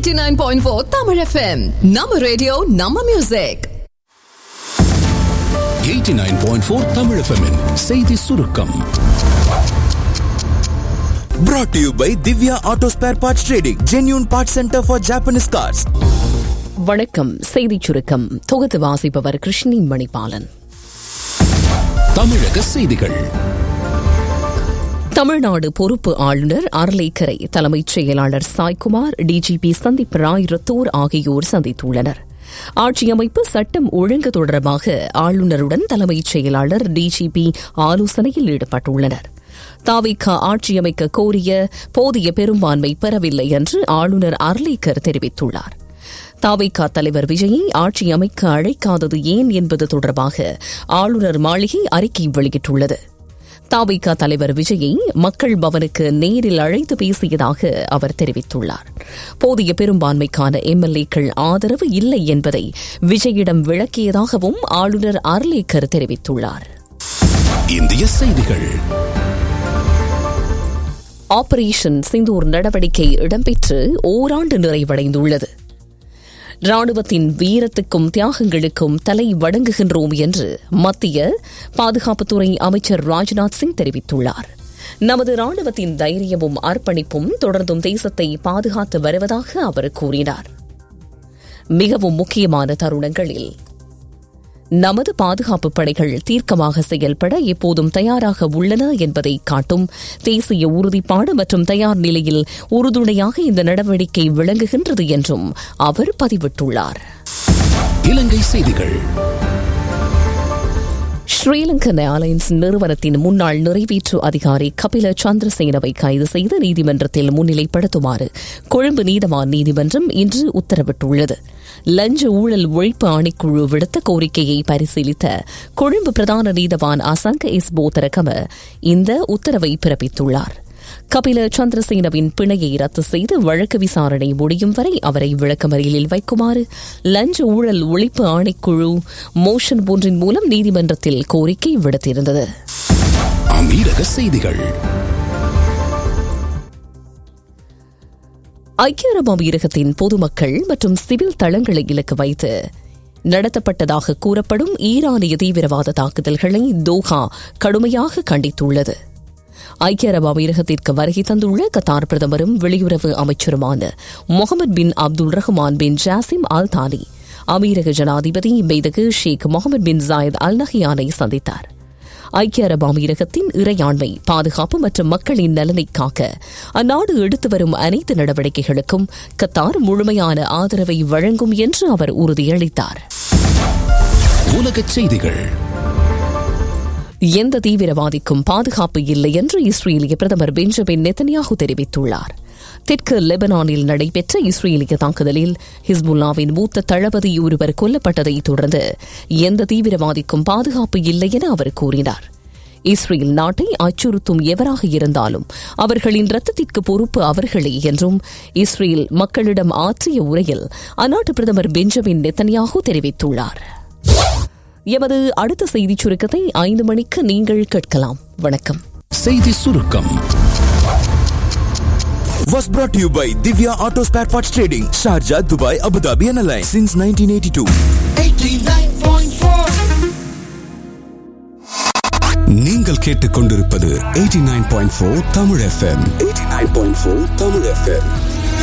89.4 Tamil FM. Nama radio, Nama music. 89.4 Tamil FM-இன் செய்தி சுருக்கம். Brought to you by Divya Auto Spare Parts Trading, genuine parts center for Japanese cars. வணக்கம். செய்திச் சுருக்கம் தொகுத்து வாசிப்பவர் கிருஷ்ணி மணிபாலன். தமிழக செய்திகள். தமிழ்நாடு பொறுப்பு ஆளுநர் அர்லேக்கரை தலைமைச் செயலாளர் சாய்குமார், டிஜிபி சந்தீப் ராய் ரத்தோர் ஆகியோர் சந்தித்துள்ளனர். ஆட்சியமைப்பு சட்டம் ஒழுங்கு தொடர்பாக ஆளுநருடன் தலைமைச் செயலாளர் டிஜிபி ஆலோசனையில் ஈடுபட்டுள்ளனர். தாவிக ஆட்சியமைக்க கோரிய போதிய பெரும்பான்மை பெறவில்லை என்று ஆளுநர் அர்லேக்கர் தெரிவித்துள்ளார். தாவிக தலைவர் விஜயை ஆட்சி அமைக்க அழைக்காதது ஏன் என்பது தொடர்பாக ஆளுநர் மாளிகை அறிக்கை வெளியிட்டுள்ளது. தாவிக தலைவர் விஜயை மக்கள் பவனுக்கு நேரில் அழைத்து பேசியதாக அவர் தெரிவித்துள்ளார். போதிய பெரும்பான்மைக்கான எம்எல்ஏக்கள் ஆதரவு இல்லை என்பதை விஜயிடம் விளக்கியதாகவும் ஆளுநர் அர்லேக்கர் தெரிவித்துள்ளார். இந்திய செய்திகள். ஆபரேஷன் சிந்தூர் நடவடிக்கை இடம்பெற்று ஓராண்டு நிறைவடைந்துள்ளது. ராணுவத்தின் வீரத்துக்கும் தியாகங்களுக்கும் தலை வணங்குகின்றோம் என்று மத்திய பாதுகாப்புத்துறை அமைச்சர் ராஜ்நாத் சிங் தெரிவித்துள்ளார். நமது ராணுவத்தின் தைரியமும் அர்ப்பணிப்பும் தொடர்ந்தும் தேசத்தை பாதுகாத்து வருவதாக அவர் கூறினார். மிகவும் முக்கியமான தருணங்களில் நமது பாதுகாப்பு படைகள் தீர்க்கமாக செயல்பட எப்போதும் தயாராக உள்ளன என்பதை காட்டும் தேசிய உறுதிப்பாடு மற்றும் தயார் நிலையில் உறுதுணையாக இந்த நடவடிக்கை விளங்குகின்றது என்றும் அவர் பதிவிட்டுள்ளார். இலங்கை செய்திகள். ஸ்ரீலங்கன் ஏர்லைன்ஸ் நிறுவனத்தின் முன்னாள் நிறைவேற்று அதிகாரி கபில சந்திரசேனவை கைது செய்து நீதிமன்றத்தில் முன்னிலைப்படுத்துமாறு கொழும்பு நீதவான் நீதிமன்றம் இன்று உத்தரவிட்டுள்ளது. லஞ்ச ஊழல் ஒழிப்பு ஆணைக்குழு விடுத்த கோரிக்கையை பரிசீலித்த கொழும்பு பிரதான நீதவான் அசங்க எஸ் போதரகம இந்த உத்தரவை பிறப்பித்துள்ளார். கபில சந்திரசேனவின் பிணையை ரத்து செய்து வழக்கு விசாரணை முடியும் வரை அவரை விளக்கமறியலில் வைக்குமாறு லஞ்ச ஊழல் ஒழிப்பு ஆணைக்குழு மோஷன் ஒன்றின் மூலம் நீதிமன்றத்தில் கோரிக்கை விடுத்திருந்தது. அமீரக செய்திகள். ஐக்கிய அரபு அமீரகத்தின் பொதுமக்கள் மற்றும் சிவில் தளங்களை இலக்கு வைத்து நடத்தப்பட்டதாக கூறப்படும் ஈரானிய தீவிரவாத தாக்குதல்களை தோஹா கடுமையாக கண்டித்துள்ளது. ஐக்கிய அரபு அமீரகத்திற்கு வருகை தந்துள்ள கத்தார் பிரதமரும் வெளியுறவு அமைச்சருமான முகமது பின் Abdul Rahman bin Jassim Al தானி அமீரக ஜனாதிபதி மெய்தகு ஷேக் முகமது பின் ஜாயத் அல் நஹியானை சந்தித்தார். ஐக்கிய அரபு அமீரகத்தின் இறையாண்மை, பாதுகாப்பு மற்றும் மக்களின் நலனை காக்க அந்நாடு எடுத்து வரும் அனைத்து நடவடிக்கைகளுக்கும் கத்தார் முழுமையான ஆதரவை வழங்கும் என்று அவர் உறுதியளித்தார். உலகச் செய்திகள். எந்த தீவிரவாதிக்கும் பாதுகாப்பு இல்லை என்று இஸ்ரேலிய பிரதமர் பெஞ்சமின் நெத்தன்யாஹு தெரிவித்துள்ளார். தெற்கு லெபனானில் நடைபெற்ற இஸ்ரேலிய தாக்குதலில் ஹிஸ்புல்லாவின் மூத்த தளபதி ஒருவர் கொல்லப்பட்டதை தொடர்ந்து எந்த தீவிரவாதிக்கும் பாதுகாப்பு இல்லை என அவர் கூறினார். இஸ்ரேல் நாட்டை அச்சுறுத்தும் எவராக இருந்தாலும் அவர்களின் ரத்தத்திற்கு பொறுப்பு அவர்களே என்றும் இஸ்ரேல் மக்களிடம் ஆற்றிய உரையில் அந்நாட்டு பிரதமர் பெஞ்சமின் நெத்தன்யாஹு தெரிவித்துள்ளார். எமது அடுத்த செய்திச் சுருக்கத்தை 5 மணிக்கு நீங்கள் கேட்கலாம். வணக்கம். செய்தி சுருக்கம் Was brought to you by Divya Auto Spare Parts Trading, Sharjah, Dubai, Abu Dhabi and Alliance since 1982. 89.4. நீங்கள் கேட்டுக்கொண்டிருப்பது 89.4 தமிழ் FM. 89.4 தமிழ் FM.